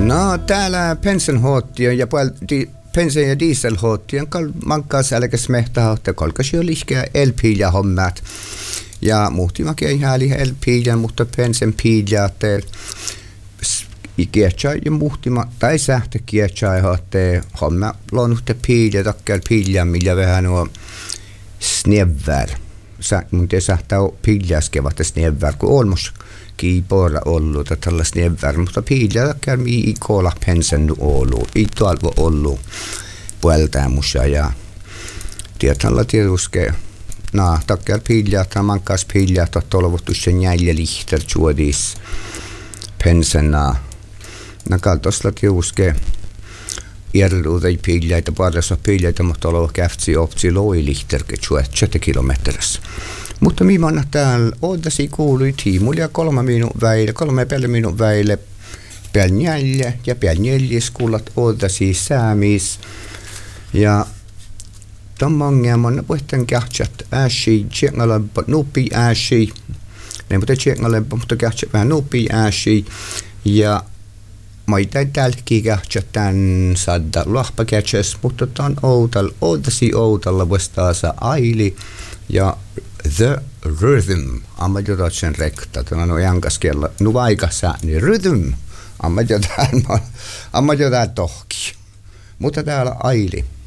No täällä pensenhoottia ja pensen ja dieselhoottia mankkaa sälkäs mehtähohtia kolkas jo lihkeä elpiilä hommat. Ja muhtimakin ei hääli elpiilä, mutta pensen piilää teillä. Kietsää ja muhtima tai sähtä kietsää ja hoitte homma luonnuhte piilää takkeel piilää millä vähän nuo snevvär. Mun te sähtää piiläskevat snevvär kun olmos kiipora ollut tällä snevvär, mutta piilää takkeel mii kola pensen ollut. Ei tuolva ollut puoltaamussa ja tietällä tietuske. No, takkeel piilää tai mankkaas piilää toivotus sen jäljä lihter juodis pensenna. Nakaltosla tiuske järluudei piileitä, parissa piileitä, mutta oleva käftsi optsi loilihterke 20 kilometrissä. Mutta minä täällä odasi kuului tiimulia 3 minuutin väille pelnjälje ja pelnjäljes kuulat odasi säämis. Ja tommangia manna puhten kähtsät ääsi, tjengalempa nupi ääsi. Ne mutta tjengalempa, mutta kähtsät vähän nupi ääsi. Ja mä ei tälläkin kähtsä tämän saada lahpakätsäs, mutta tämän odasi outalla vastaansa aili ja The Rhythm. Amma jotain sen rekta, tämän on jankaskella. Nu vaikassa, niin Rhythm. Amma jotain tohki. Mutta täällä aili.